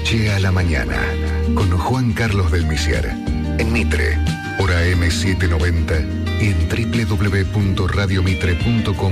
Noche a la Mañana, con Juan Carlos del Misier, en Mitre, hora M790 y en www.radiomitre.com.